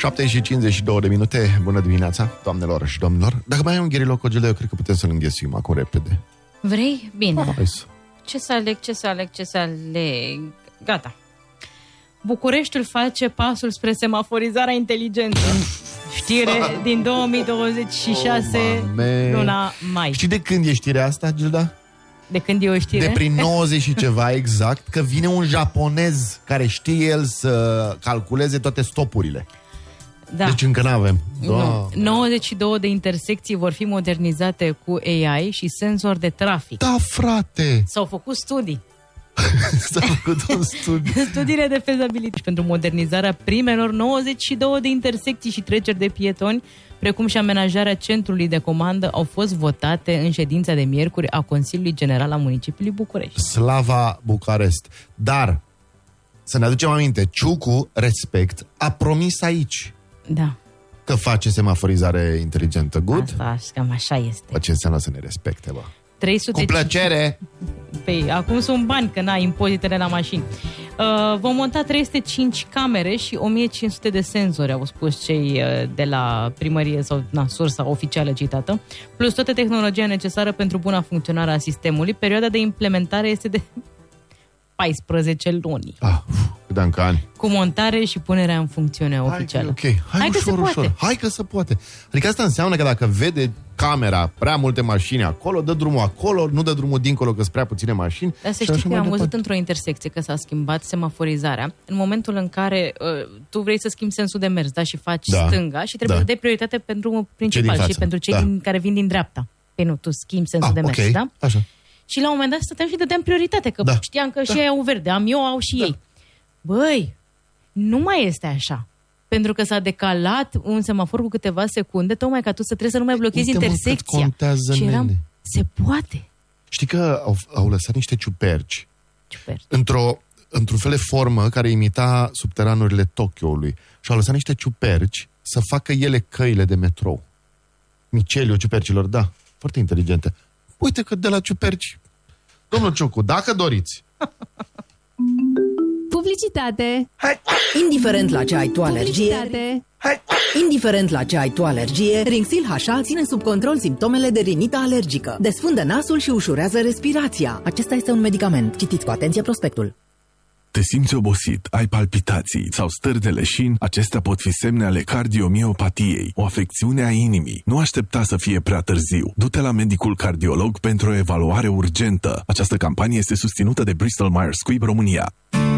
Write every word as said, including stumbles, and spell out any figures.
șapte și cincizeci și două de minute. Bună dimineața, doamnelor și domnilor. Dacă mai ai un ghirilocogel, eu cred că putem să-l înghesuim acum repede. Vrei? Bine. Hai să. Ce să aleg, ce să aleg, ce să aleg? Gata. Bucureștiul face pasul spre semaforizarea inteligentă. Știre din două mii douăzeci și șase, oh, luna mai. Știi de când e știrea asta, Gilda? De când e o știre? De prin nouăzeci și ceva exact, că vine un japonez care știe el să calculeze toate stopurile. Da. Deci încă n-avem. Nu. nouăzeci și două de intersecții vor fi modernizate cu A I și senzori de trafic. Da, frate! S-au făcut studii. S-a făcut un studiu. Studiile de fezabilitate pentru modernizarea primelor nouăzeci și două de intersecții și treceri de pietoni, precum și amenajarea centrului de comandă, au fost votate în ședința de miercuri a Consiliului General al Municipiului București. Slava Bucarest. Dar, să ne aducem aminte, Ciucu, respect, a promis aici Da. că face semaforizare inteligentă. Good? Asta, cam așa este. Bă, ce înseamnă să ne respecte, bă? trei sute Cu plăcere! Păi, acum sunt bani, că n-ai impozitele la mașini. Uh, vom monta trei sute cinci camere și o mie cinci sute de senzori, au spus cei uh, de la primărie sau na, sursa oficială citată, plus toată tehnologia necesară pentru buna funcționare a sistemului. Perioada de implementare este de paisprezece luni. Ah, cât de încă ani. Cu montare și punerea în funcțiune Hai oficială. Că, okay. Hai, Hai ușor, că se ușor. poate. Hai că se poate. Adică asta înseamnă că dacă vede camera prea multe mașini acolo, dă drumul acolo, nu dă drumul dincolo că sunt prea puține mașini. Dar să știi că am văzut într-o intersecție că s-a schimbat semaforizarea. În momentul în care uh, tu vrei să schimbi sensul de mers, da, și faci da. stânga și trebuie da. să dai prioritate pentru drumul principal și pentru cei da. din, care vin din dreapta. Păi nu, tu schimbi sensul ah, de mers, okay. da? Așa. Și la un moment dat stăteam și dădeam prioritate, că da. știam că da. și ei au verde, am eu, au și da. ei. Băi, nu mai este așa. Pentru că s-a decalat un semafor cu câteva secunde, tocmai ca tu să trebuie să nu mai blochezi Uite, intersecția. Mă, și eram, se poate. Știi că au, au lăsat niște ciuperci, ciuperci. într-o, într-un fel de formă care imita subteranurile Tokyo-ului. Și au lăsat niște ciuperci să facă ele căile de metrou. Miceliul ciupercilor, da, foarte inteligente. Uite că de la ciuperci, domnul Ciucu, dacă doriți. Publicitate. Hai. Indiferent la ce ai tu alergie, Hai. indiferent la ce ai tu alergie, Rinxil H A ține sub control simptomele de rinită alergică. Desfundă nasul și ușurează respirația. Acesta este un medicament. Citiți cu atenție prospectul. Te simți obosit, ai palpitații sau stări de leșin? Acestea pot fi semne ale cardiomiopatiei, o afecțiune a inimii. Nu aștepta să fie prea târziu. Du-te la medicul cardiolog pentru o evaluare urgentă. Această campanie este susținută de Bristol Myers Squibb România.